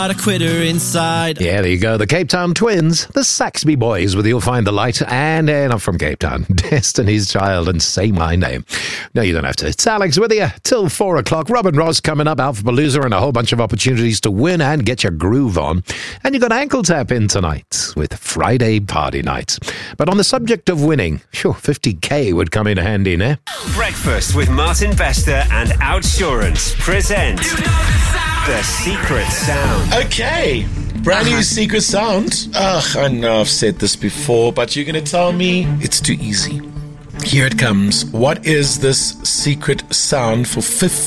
Not a quitter inside. Yeah, there you go. The Cape Town Twins, the Saxby Boys with You'll Find the Light, and not from Cape Town, Destiny's Child and Say My Name. No, you don't have to. It's Alex with you till 4 o'clock. Robin Ross coming up, Alphapalooza, and a whole bunch of opportunities to win and get your groove on. And you got Ankle Tap in tonight with Friday Party Night. But on the subject of winning, sure, 50k would come in handy, eh? Breakfast with Martin Bester and Outsurance present The Secret Sound. Okay, brand new secret sound. I know I've said this before, but you're going to tell me it's too easy. Here it comes. What is this secret sound for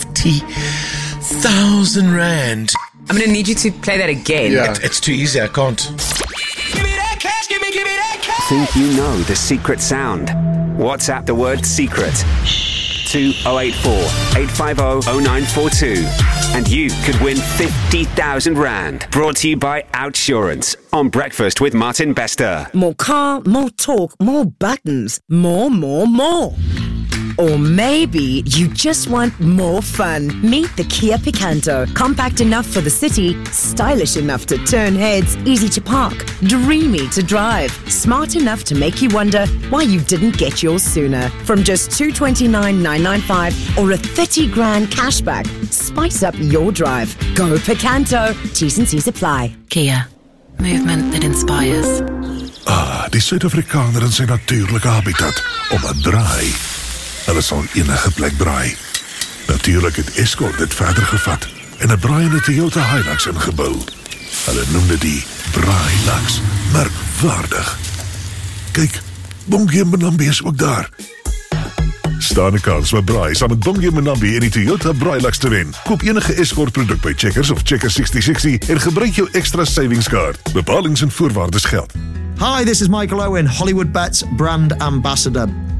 50,000 rand? I'm going to need you to play that again. Yeah, it's too easy. I can't. Give me that cash, give me that cash. Think you know the secret sound? WhatsApp the word secret to 084 850 0942 and you could win 50,000 rand. Brought to you by Outsurance on Breakfast with Martin Bester. More car, more talk, more buttons, more. Or maybe you just want more fun. Meet the Kia Picanto. Compact enough for the city, stylish enough to turn heads, easy to park, dreamy to drive, smart enough to make you wonder why you didn't get yours sooner. From just $229,995 or a 30 grand cashback, spice up your drive. Go Picanto. T's and C's apply. Kia. Movement that inspires. Die Suid-Afrikaner in sy natuurlike habitat om 'n draai. Hulle sal enige plek braai. Natuurlijk het Escort dit verder gevat en 'n braaiende Toyota Hilux ingebou. Hulle noem dit die Braailux. Merkwaardig. Kyk, Bongie Mbonambi is ook daar. Staan 'n kans met braai saam met Bongie Mbonambi en die Toyota Braailux te wen. Koop enige Escort produk by Checkers of Checkers 6060 en gebruik jou extra savings card. Bepalings en voorwaardes geld. Hi, this is Michael Owen, Hollywood Bets brand ambassador.